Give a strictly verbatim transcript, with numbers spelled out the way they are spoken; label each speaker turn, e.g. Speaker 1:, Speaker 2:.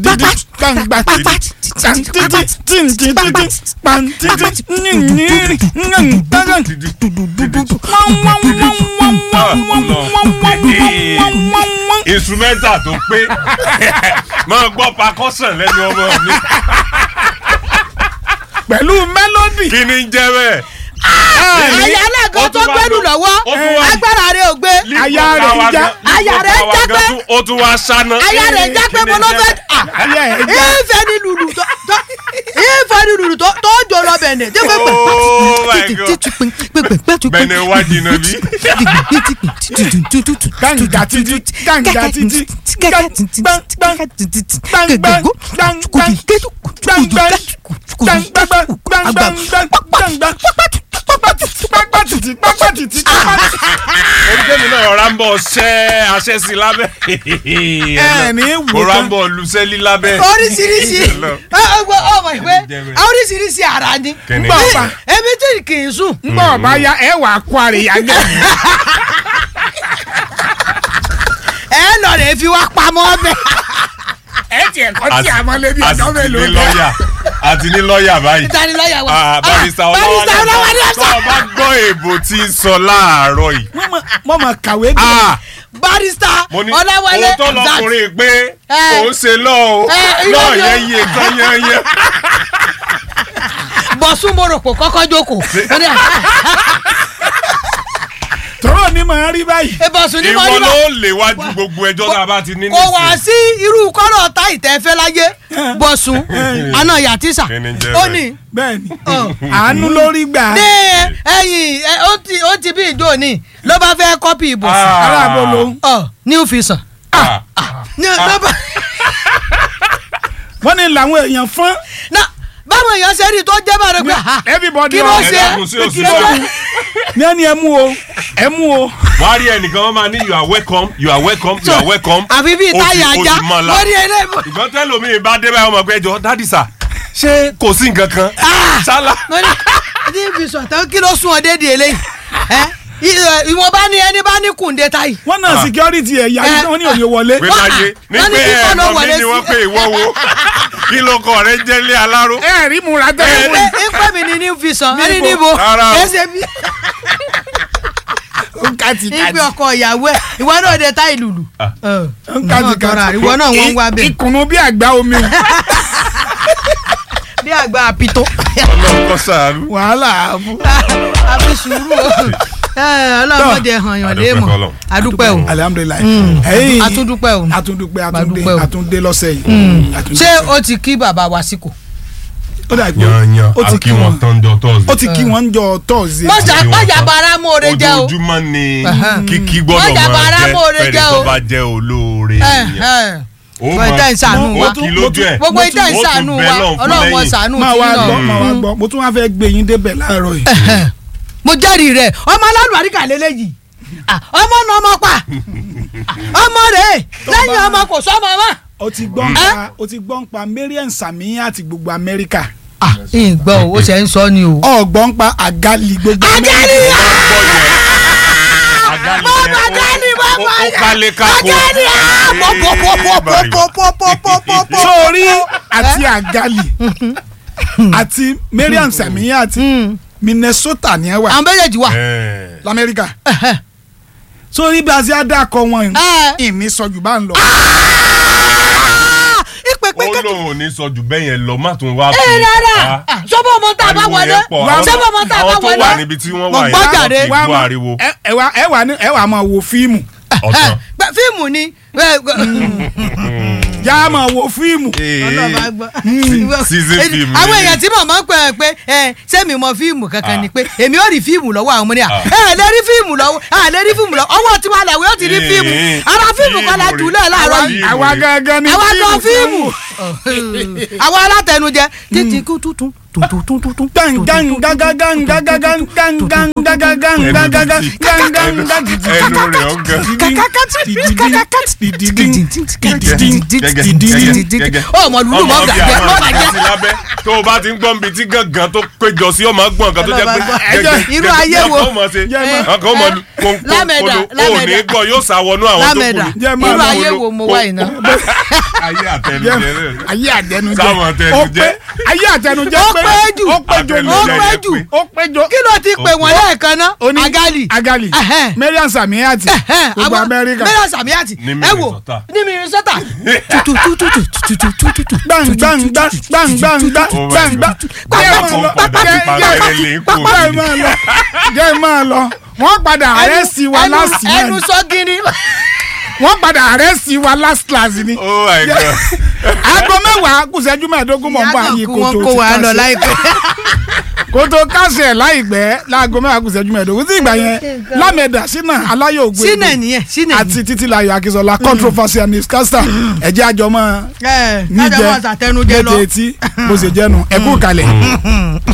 Speaker 1: instrumental tó pé máa gbọ́ percussion lẹ́nu ọmọ mi
Speaker 2: pẹ̀lú melody.
Speaker 1: kí ni ń jẹ́ bẹ́ẹ̀.
Speaker 3: àyà alága tó gbẹ́rù lọ́wọ́ agbára rẹ̀ ò gbé.
Speaker 2: àyà rẹ̀ ń já.
Speaker 3: àyà rẹ̀ ń já pé.
Speaker 1: ó tún wá ṣáná.
Speaker 3: àyà rẹ̀ ń já pé mo ló fẹ́. ìfẹ́ ni lùlù tó ìfẹ́ ni lùlù tó jọ lọ bẹ̀nẹ̀.
Speaker 1: oh my god bẹ̀nẹ̀ wá jìnnà bí.
Speaker 2: gàǹgà títí gàǹgà títí
Speaker 1: oríṣiríṣi náà ọ̀rá ń bọ̀ ṣẹ́ àṣẹ sí lábẹ́ ọ̀rá ń bọ̀ lùsẹ́lí lábẹ́.
Speaker 3: oríṣiríṣi ọmọ ìpè oríṣiríṣi ara ni èmi tí kì í sùn.
Speaker 2: ń bọ̀ bá ya ẹ wà kó àríyá gbé.
Speaker 3: ẹ lọ rẹ fi wá pamọ́ bẹ́ẹ̀.
Speaker 2: ẹ tiẹ̀ kọ́ tí a mọ́ lébi ọ̀dọ́ mélòó
Speaker 1: lọ́yà àti ní lọ́yà báyìí.
Speaker 3: ìta ni lọ́yà wa.
Speaker 1: barista ọlọ́wọ́ ni tó o bá gbọ́ èbò tí ń sọ láàárọ̀ yìí.
Speaker 2: mo mọ̀ kàwé bí.
Speaker 3: barista ọlọ́wọ́lé
Speaker 1: exact. mo tọ́ lọkùnrin pé òun ṣe lọ́ọ̀ lọ́ọ̀ yẹn yé tán yẹn yẹn.
Speaker 3: bọ̀sùn mo rò pò kọ́kọ́ jókòó.
Speaker 2: tọ́rọ̀ ni màá rí báyìí.
Speaker 3: ìbọ̀sùn ni mo rí báyìí.
Speaker 1: ìwọ ló léwájú gbogbo ẹjọ́ tá a bá ti ní nísìnyí.
Speaker 3: kò wá sí irú kọ́lọ̀ tá ìtẹ́fẹ́ láyé bọ̀sùn àná yàtísà ó ní.
Speaker 2: bẹ́ẹ̀ni àánú lórí gbà.
Speaker 3: ní ẹ̀yìn ó ti bí ìjọ ní ló bá fẹ́ kọ́pì ìbọ̀sùn.
Speaker 2: aláàbò ló.
Speaker 3: ní òfìsàn.
Speaker 2: wọ́n ní làwọn èèyàn fún.
Speaker 3: báwọn èèyàn ṣe rí tó jẹ́ bá rẹ pé
Speaker 2: everybody
Speaker 3: kí ló ṣe
Speaker 2: kí ló ṣe ní ẹni ẹ mú o ẹ mú o.
Speaker 1: wàá rí ẹnìkan wọn máa ní you are welcome you are welcome you are welcome.
Speaker 3: àfi bíi táyà ajá lórí ẹlẹ́.
Speaker 1: ìgbọ́n tẹ́lómi bá dé báyọ̀ ọmọ ẹgbẹ́ jọ dádì sà ṣé kò sí nǹkan kan. sálà.
Speaker 3: ní ibi sọ̀tàn kí ló sún ọ dédìí eléyìí ìwọ̀n bá ní ẹni bá ní kùndé táyì.
Speaker 2: wọ́n náà security ẹ̀yà wọ́n ní òye wọlé.
Speaker 1: pé láyé ní pé ẹ̀ẹ́dọ̀ mi ni wọ́n pé ìwọ́ wo kí ló kọ rẹ jẹ́ lé aláró.
Speaker 2: ẹ rí múra tẹ́lẹ̀
Speaker 3: wọ́n. ẹ pẹ́ mi ní ní fi sàn ẹni níbo ẹsẹ̀ bí. ibi ọkọ ìyàwó ẹ ìwọ náà dé táyì lùlù. ìwọ náà wọ́n ń wá bẹ́ẹ̀.
Speaker 2: ìkùnnú bí àgbá omi.
Speaker 3: bí àgbà àpìtó.
Speaker 1: ọlọ́kọ sàárù.
Speaker 2: wàhálà àbú.
Speaker 3: àfi sùúrù ọlọ́mọdé hàn yàn léèmọ̀ adúpẹ́ o.
Speaker 2: alihamudulilayi.
Speaker 3: atúndúpẹ́ o.
Speaker 2: atúndúpẹ́ atúndé atúndé lọ́sẹ̀ yìí.
Speaker 3: ṣé o ti kí bàbá wa síkò.
Speaker 2: ó dà gbé
Speaker 1: ó ti kí wọn tọ́jọ́ tọ́sí.
Speaker 2: ó ti kí wọn jọ tọ́sí.
Speaker 3: mọ̀jà bàrà mọ́ọ̀rẹ́ jẹ́ o.
Speaker 1: ojoojúmọ́ ni kíkí gbọ́dọ̀ máa jẹ́ fẹ́ni tó bá jẹ́ olóore ènìyàn.
Speaker 3: gbogbo ìtẹ́ ìsànú wa gbogbo ìtẹ́ ìsànú wa ọlọ́run wọn sànú tí náà.
Speaker 2: máa wá gbọ́ máa wá gbọ́ mo tún wá fẹ́ gbé yín débẹ̀ láàárọ̀ yìí.
Speaker 3: mo jẹ́rìí rẹ̀ ọmọ alálùbáríkà lélẹ́yìí ọmọ náà ọmọ pa ọmọ rẹ̀ lẹ́yìn ọmọ kò sọ́mọ mọ́.
Speaker 2: o ti gbọ́n pa o ti gbọ́n pa Mariam Samiya àti gbogbo Amẹ́ríkà.
Speaker 3: ìgbọ́ o ṣe ń sọ ni o.
Speaker 2: ọgbọ́n pa àgálì gbogbo
Speaker 3: àgálì yá
Speaker 1: bọ́ọ̀bù
Speaker 3: àgálì bọ́ọ̀bù
Speaker 1: àgálì
Speaker 3: àgálì yá pọ̀pọ̀pọ̀pọ̀pọ̀pọ̀pọ̀.
Speaker 2: sórí àti àgálì àti Mariam Samiya àti Minnesota ni ẹ wà.
Speaker 3: àwọn méjèèjì wà.
Speaker 2: lamẹ́ríkà. sórí bí a ṣe á dákọ wọn ìní sọjù bá ń lọ.
Speaker 1: ó lóun ò ní sọ jù bẹ́ẹ̀ yẹn lọ má tún wá fún
Speaker 3: un. ẹ rárá sọ́bọ̀ ọmọ tá a bá wọlé sọ́bọ̀ ọmọ tá a bá wọlé.
Speaker 1: àwọn tó wà níbi tí wọ́n wà yẹn wọ́n ti gbọ́ ariwo.
Speaker 2: ẹ wà ẹ wà ní ẹ wà máa wo fíìmù.
Speaker 1: ọ̀sán.
Speaker 3: fíìmù ni.
Speaker 2: yà á máa wo fíìmù.
Speaker 1: season fíìmù.
Speaker 3: àwọn èèyàn tí mo máa ń pè é pé ẹ sẹ́mi mọ fíìmù kankan ni pé èmi ò rí fíìmù lọ́wọ́ àwọn ọmọdé à ẹ lè rí fíìmù lọ́wọ́ à lè rí fíìmù lọ́wọ́ ọwọ́ tí wọ́n làwé ó ti rí fíìmù ara fíìmù kan la jù lẹ́ẹ̀ láàárọ̀ yìí.
Speaker 2: àwa gangan ni
Speaker 3: àwa lọ fíìmù àwa alátẹnujẹ títí kú tuntun ọmọ lulu mọ gàgẹ mọ gàgẹ.
Speaker 1: tó o bá ti ń gbọ́n bíi tí gángan tó péjọ sí ọmọ gbọ́n nǹkan tó jẹ́ pé
Speaker 3: irú ayé wo
Speaker 1: ọkàn ọmọ kòkòrò ò ní gbọ́ yóò sàwọnú àwọn tó kù ní.
Speaker 3: irú ayé wo mo wá iná.
Speaker 1: ayé àtẹnujẹ rẹ
Speaker 2: ayé àtẹnujẹ
Speaker 1: sáwọn àtẹnujẹ
Speaker 2: ayé àtẹnujẹ
Speaker 3: ó pé jù
Speaker 2: ó pé jù
Speaker 3: ó pé jù
Speaker 2: ó pé jù.
Speaker 3: kí ló ti pè wọ́n lẹ́ẹ̀kan náà agali
Speaker 2: agali Mariam Samiyati gbogbo Amẹ́ríkà
Speaker 3: Mariam Samiyati ẹ wo ní Minnesota.
Speaker 2: gbàngbàngbà gbàngbàngbà gbàngbà jẹ́ máa lọ wọ́n padà àrẹ́sì wa last month
Speaker 3: ẹnu sọ́gìrì.
Speaker 2: wọ́n padà àrẹ́sì wa last class ni.
Speaker 1: oh my god.
Speaker 2: aago mẹ́wàá kù ìṣẹ́jú mẹ́ẹ̀ẹ́dógún mọ̀ n bá yí kótó
Speaker 3: kó wa lọ láìpẹ́.
Speaker 2: kótó kásẹ̀ láìpẹ́ láago mẹ́wàá kù ìṣẹ́jú mẹ́ẹ̀ẹ́dógún sí ìgbà yẹn lámẹ̀dà sínà aláyọ̀ ògbó
Speaker 3: sínà nìyẹn sínà
Speaker 2: àti títílayọ̀ akínsọ́lá controversial newscaster ẹ̀jẹ̀ àjọmọ́ níjẹ́
Speaker 3: kájọ mọ́ sàtẹnujẹ lọ.
Speaker 2: létí etí bó ṣe jẹ́nu ẹ̀kú kalẹ̀.